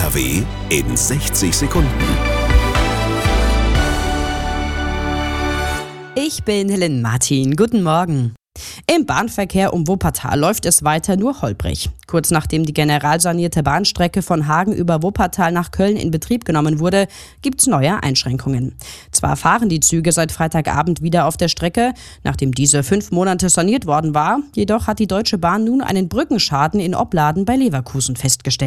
NRW in 60 Sekunden. Ich bin Helen Martin. Guten Morgen. Im Bahnverkehr um Wuppertal läuft es weiter nur holprig. Kurz nachdem die generalsanierte Bahnstrecke von Hagen über Wuppertal nach Köln in Betrieb genommen wurde, gibt's neue Einschränkungen. Zwar fahren die Züge seit Freitagabend wieder auf der Strecke, nachdem diese 5 Monate saniert worden war, jedoch hat die Deutsche Bahn nun einen Brückenschaden in Opladen bei Leverkusen festgestellt.